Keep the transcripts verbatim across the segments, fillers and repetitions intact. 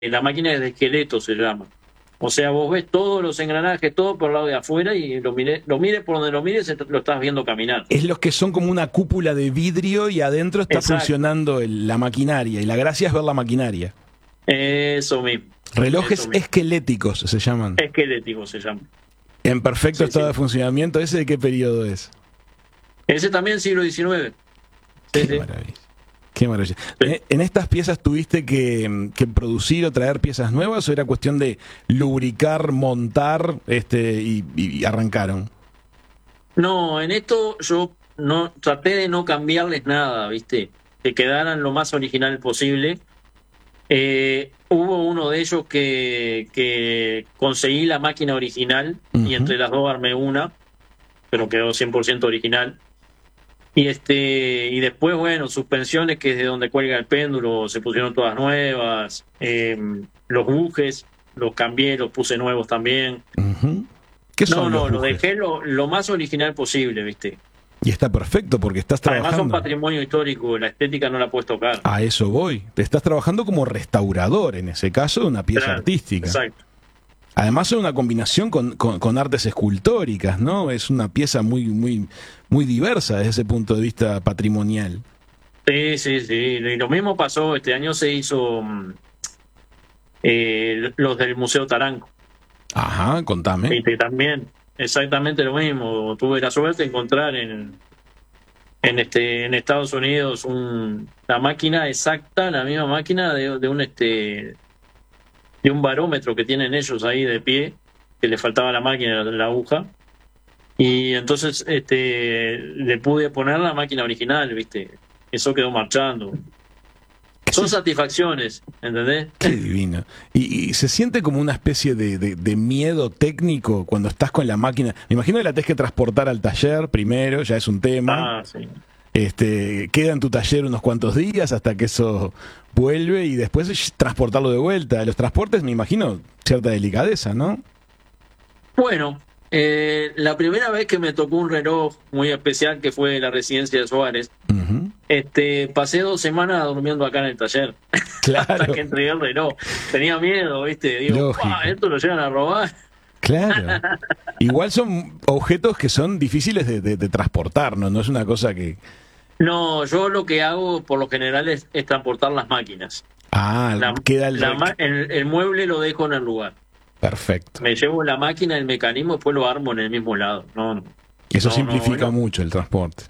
la máquina es de esqueleto, se llama. O sea, vos ves todos los engranajes, todo por el lado de afuera, y lo mire, lo mires por donde lo mires, lo estás viendo caminar. Es los que son como una cúpula de vidrio y adentro está Exacto. funcionando el, la maquinaria. Y la gracia es ver la maquinaria. Eso mismo. Relojes Eso mismo. esqueléticos se llaman. Esquelético se llama. En perfecto Sí, estado sí. de funcionamiento. ¿Ese de qué periodo es? Ese también siglo diecinueve. Sí, Qué sí. maravilla. Qué maravilla. Sí. ¿En, en estas piezas tuviste que, que producir o traer piezas nuevas o era cuestión de lubricar, montar este, y, y arrancaron? No, en esto yo no traté de no cambiarles nada, ¿viste? Que quedaran lo más original posible. Eh, hubo uno de ellos que, que conseguí la máquina original Ujú. y entre las dos armé una, pero quedó cien por ciento original. Y este y después, bueno, suspensiones, que es de donde cuelga el péndulo, se pusieron todas nuevas. Eh, los bujes los cambié, los puse nuevos también. Ujú. ¿Qué No, son no, los lo bujes? dejé lo, lo más original posible, ¿viste? Y está perfecto porque estás Además son trabajando. patrimonio histórico, la estética no la puedes tocar. A eso voy. Te estás trabajando como restaurador, en ese caso, de una pieza Claro, artística. exacto. Además son una combinación con, con, con artes escultóricas, ¿no? Es una pieza muy, muy, muy diversa desde ese punto de vista patrimonial. Sí, sí, sí. Y lo mismo pasó, este año se hizo mm, eh, los del Museo Taranco. Ajá, contame. ¿Viste? También, exactamente lo mismo. Tuve la suerte de encontrar en, en este en Estados Unidos un, la máquina exacta, la misma máquina de, de un este de un barómetro que tienen ellos ahí de pie, que le faltaba la máquina, la, la aguja. Y entonces este le pude poner la máquina original, ¿viste? Eso quedó marchando. Son satisfacciones, ¿entendés? Qué divino. Y, y se siente como una especie de, de, de miedo técnico cuando estás con la máquina. Me imagino que la tenés que transportar al taller primero, ya es un tema. Ah, sí. Este, queda en tu taller unos cuantos días hasta que eso vuelve y después es transportarlo de vuelta. Los transportes, me imagino, cierta delicadeza, ¿no? Bueno, eh, la primera vez que me tocó un reloj muy especial, que fue la residencia de Suárez, Ujú. este, pasé dos semanas durmiendo acá en el taller. Claro. Hasta que entregué el reloj. Tenía miedo, ¿viste? Digo, Lógico. "Ah, esto lo llegan a robar". Claro. Igual son objetos que son difíciles de, de, de transportar, ¿no? No es una cosa que... No, yo lo que hago por lo general es, es transportar las máquinas. Ah, La- queda el... la ma- el, el mueble lo dejo en el lugar. Perfecto. Me llevo la máquina, el mecanismo, después lo armo en el mismo lado. No, no. Eso No, simplifica no, no. mucho el transporte.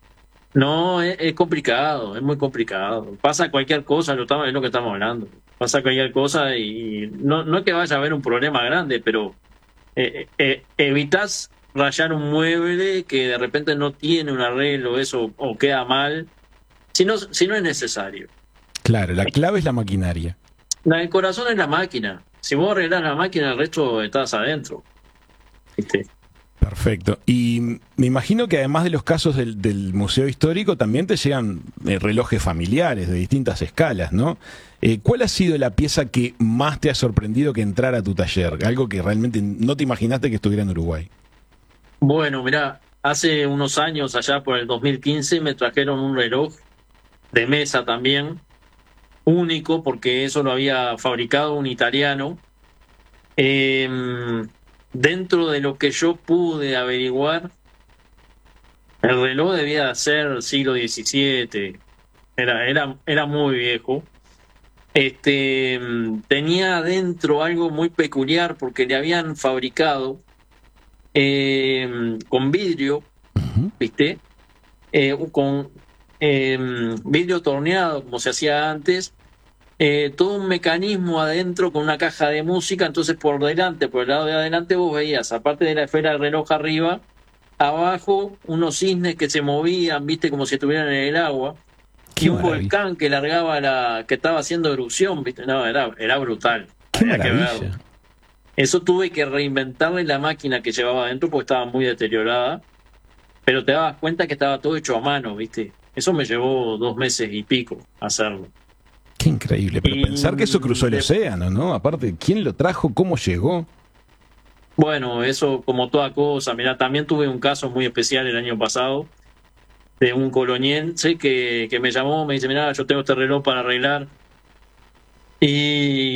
No, es, es complicado, es muy complicado. Pasa cualquier cosa, lo estamos, es lo que estamos hablando. Pasa cualquier cosa y no, no es que vaya a haber un problema grande, pero eh, eh, evitas rayar un mueble que de repente no tiene un arreglo, eso, o queda mal, si no, si no es necesario. Claro, la clave es la maquinaria. La, el corazón es la máquina. Si vos arreglás la máquina, el resto estás adentro. ¿Viste? Perfecto. Y me imagino que además de los casos del, del Museo Histórico, también te llegan eh, relojes familiares de distintas escalas, ¿no? Eh, ¿Cuál ha sido la pieza que más te ha sorprendido que entrara a tu taller? Algo que realmente no te imaginaste que estuviera en Uruguay. Bueno, mirá, hace unos años, allá por el dos mil quince, me trajeron un reloj de mesa también, único, porque eso lo había fabricado un italiano. Eh, dentro de lo que yo pude averiguar, el reloj debía ser siglo diecisiete, era, era, era muy viejo. Este, tenía adentro algo muy peculiar porque le habían fabricado eh, con vidrio, Ujú. ¿viste? Eh, con eh, vidrio torneado, como se hacía antes, eh, todo un mecanismo adentro con una caja de música. Entonces por delante, por el lado de adelante, vos veías, aparte de la esfera del reloj arriba, abajo unos cisnes que se movían, viste, como si estuvieran en el agua, Qué y un maravilla. volcán que largaba la, que estaba haciendo erupción, viste. No, era, era brutal. Qué Había que verlo. maravilla. Eso tuve que reinventarle la máquina que llevaba adentro porque estaba muy deteriorada, pero te dabas cuenta que estaba todo hecho a mano, ¿viste? Eso me llevó dos meses y pico hacerlo. Qué increíble. Pero Y pensar que eso cruzó el de- océano, ¿no? Aparte, ¿quién lo trajo? ¿Cómo llegó? Bueno, eso como toda cosa. Mirá, también tuve un caso muy especial el año pasado de un coloniense que, que me llamó, me dice, mirá, yo tengo este reloj para arreglar. Y